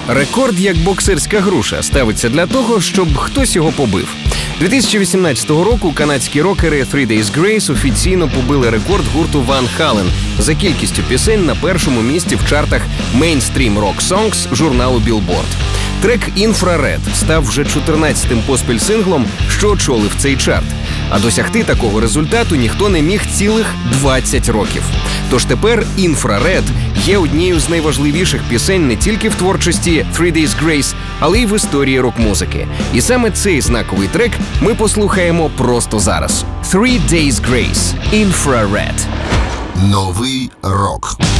Рекорд, як боксерська груша, ставиться для того, щоб хтось його побив. 2018 року канадські рокери Three Days Grace офіційно побили рекорд гурту Van Halen за кількістю пісень на першому місці в чартах Mainstream Rock Songs журналу Billboard. Трек «Infrared» став вже 14-тим поспіль синглом, що очолив цей чарт. А досягти такого результату ніхто не міг цілих 20 років. Тож тепер «Infrared» є однією з найважливіших пісень не тільки в творчості Three Days Grace, але й в історії рок-музики. І саме цей знаковий трек ми послухаємо просто зараз. Three Days Grace – «Infrared». Новий рок.